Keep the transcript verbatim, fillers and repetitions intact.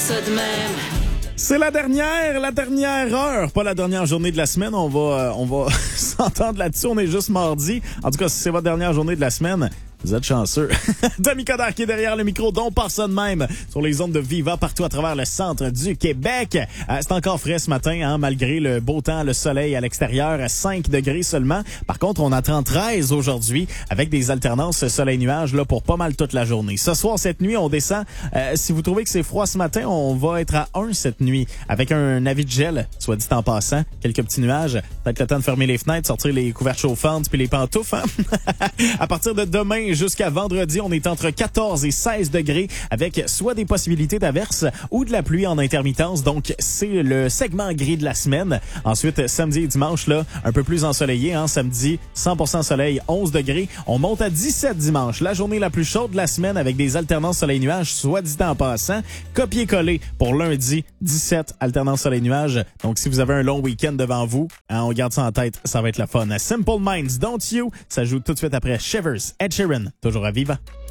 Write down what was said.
ça de même. C'est la dernière, la dernière heure, pas la dernière journée de la semaine. On va, euh, on va s'entendre là-dessus. On est juste mardi. En tout cas, si c'est votre dernière journée de la semaine, vous êtes chanceux. Tommy Coderre qui est derrière le micro, dont par ça de même, sur les ondes de Viva partout à travers le centre du Québec. Euh, c'est encore frais ce matin, hein, malgré le beau temps, le soleil à l'extérieur, à cinq degrés seulement. Par contre, on attend treize aujourd'hui, avec des alternances soleil-nuage là pour pas mal toute la journée. Ce soir, cette nuit, on descend. Euh, si vous trouvez que c'est froid ce matin, on va être à un cette nuit, avec un avis de gel, soit dit en passant. Quelques petits nuages. Peut-être le temps de fermer les fenêtres, sortir les couvertes chauffantes puis les pantoufles. Hein? À partir de demain, jusqu'à vendredi, on est entre quatorze et seize degrés avec soit des possibilités d'averses ou de la pluie en intermittence. Donc, c'est le segment gris de la semaine. Ensuite, samedi et dimanche, là, un peu plus ensoleillé. Hein? Samedi, cent pour cent soleil, onze degrés. On monte à dix-sept dimanche. La journée la plus chaude de la semaine avec des alternances soleil-nuage, soit dit en passant. Copier-coller pour lundi, dix-sept, alternance soleil-nuage. Donc, si vous avez un long week-end devant vous, hein, on garde ça en tête, ça va être la fun. Simple Minds, Don't You, ça joue tout de suite après Shivers, Ed Sheeran. Toujours à Viva.